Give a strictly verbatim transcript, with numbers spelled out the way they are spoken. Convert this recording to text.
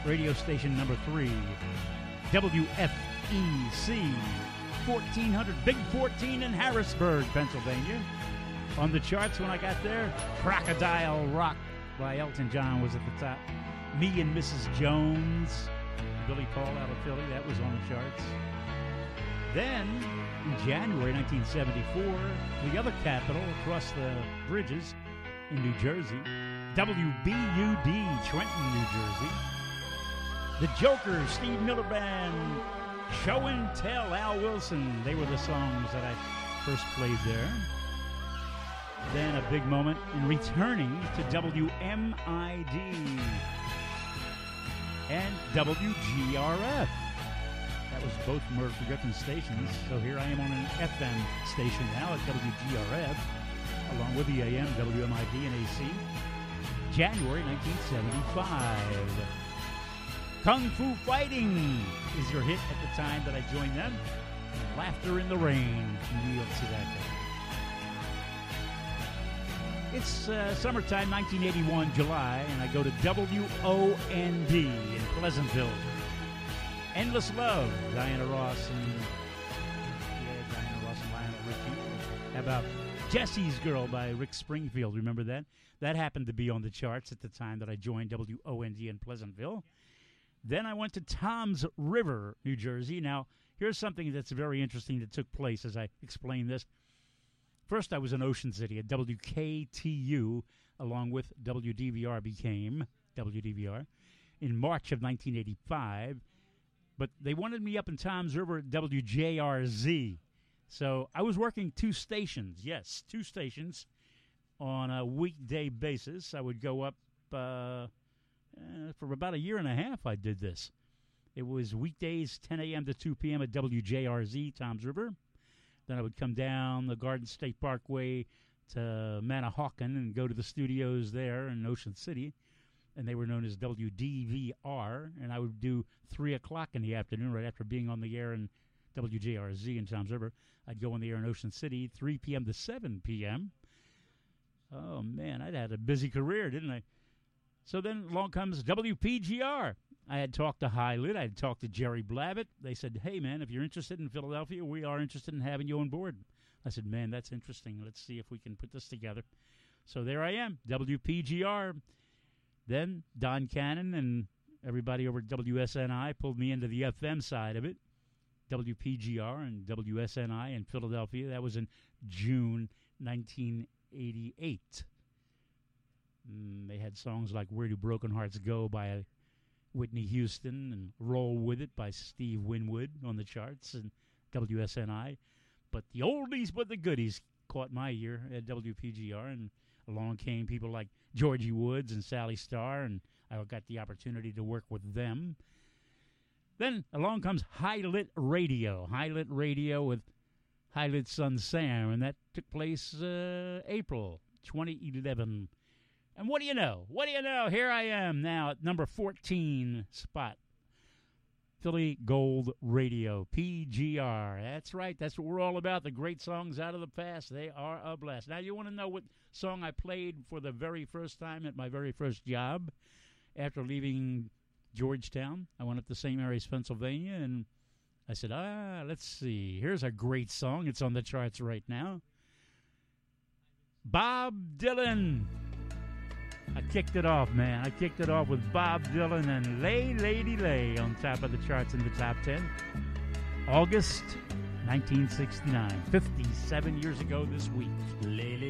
radio station number three, W F E C, fourteen hundred, Big fourteen in Harrisburg, Pennsylvania. On the charts when I got there, Crocodile Rock by Elton John was at the top. Me and Missus Jones, Billy Paul out of Philly, that was on the charts. Then, in January nineteen seventy-four, the other capital across the bridges in New Jersey, W B U D, Trenton, New Jersey. The Jokers, Steve Miller Band, Show and Tell, Al Wilson. They were the songs that I first played there. Then a big moment in returning to W M I D and W G R F. That was both Murphy Griffin stations. So here I am on an F M station now at W G R F, along with the A M, W M I D, and A C. January nineteen seventy-five. Kung Fu Fighting is your hit at the time that I joined them. Laughter in the Rain from New York City. It's uh, summertime, nineteen eighty-one, July, and I go to W O N D in Pleasantville. Endless Love, Diana Ross and yeah, Diana Ross and Lionel Richie. How about Jesse's Girl by Rick Springfield? Remember that? That happened to be on the charts at the time that I joined W O N D in Pleasantville. Then I went to Toms River, New Jersey. Now, here's something that's very interesting that took place as I explain this. First, I was in Ocean City at W K T U, along with W D V R became W D V R, in March of nineteen eighty-five. But they wanted me up in Toms River at W J R Z. So I was working two stations, yes, two stations on a weekday basis. I would go up uh, uh, for about a year and a half I did this. It was weekdays ten a.m. to two p.m. at W J R Z, Toms River. Then I would come down the Garden State Parkway to Manahawkin and go to the studios there in Ocean City. And they were known as W D V R. And I would do three o'clock in the afternoon, right after being on the air in W J R Z in Toms River. I'd go on the air in Ocean City, three p.m. to seven p.m. Oh, man, I'd had a busy career, didn't I? So then along comes W P G R. I had talked to Highlit. I had talked to Jerry Blavitt. They said, hey, man, if you're interested in Philadelphia, we are interested in having you on board. I said, man, that's interesting. Let's see if we can put this together. So there I am, W P G R. Then Don Cannon and everybody over at W S N I pulled me into the F M side of it. W P G R and W S N I in Philadelphia. That was in June nineteen eighty-eight. Mm, they had songs like Where Do Broken Hearts Go by Whitney Houston and Roll With It by Steve Winwood on the charts and W S N I. But the oldies but the goodies caught my ear at W P G R, and along came people like Georgie Woods and Sally Starr, and I got the opportunity to work with them. Then along comes Highlit Radio. Highlit Radio with Highlit son Sam, and that took place uh, April twenty eleven. And what do you know? What do you know? Here I am now at number fourteen spot. Philly Gold Radio, P G R. That's right. That's what we're all about. The great songs out of the past. They are a blast. Now, you want to know what song I played for the very first time at my very first job after leaving Georgetown? I went up to Saint Mary's, Pennsylvania, and I said, ah, let's see. Here's a great song. It's on the charts right now. Bob Dylan. I kicked it off, man. I kicked it off with Bob Dylan and Lay Lady Lay on top of the charts in the top ten. August nineteen sixty-nine, fifty-seven years ago this week. Lay